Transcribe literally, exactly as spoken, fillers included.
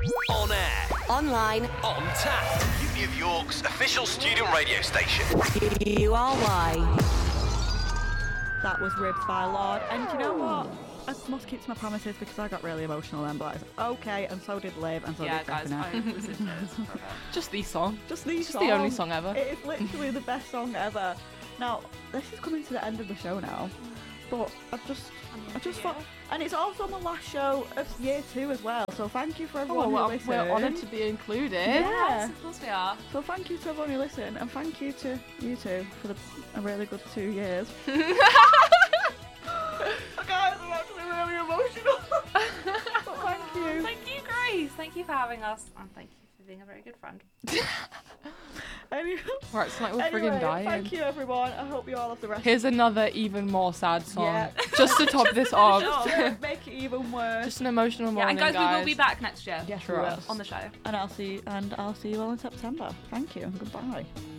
On air. Online. On tap. Uni of York's official student radio station. U R Y. That was Ribs by Lord. And you know what? I must keep to my promises because I got really emotional then. But I was like, okay, and so did Liv, and so Yeah, did guys, Stephanie. I listened to this for a bit. Just the song. Just these Just the only song ever. It is literally the best song ever. Now, this is coming to the end of the show now. But I just, I just thought, and it's also the last show of year two as well. So thank you for Oh, everyone well, who we're, listened. we're honoured to be included. Yeah. Yes, of course we are. So thank you to everyone who listened, and thank you to you two for the, a really good two years. Guys, I'm actually really emotional. But thank you. Thank you, Grace. Thank you for having us, and thank you for being a very good friend. Anyway, Right, it's like we're anyway, friggin' dying. thank you everyone. I hope you all have the rest. Here's another even more sad song. Yeah. Just to top this off. Just to make it even worse. Just an emotional Yeah, morning, and guys, we will be back next year Yes, Trust. we will. on the show. And I'll see and I'll see you all in September. Thank you and goodbye.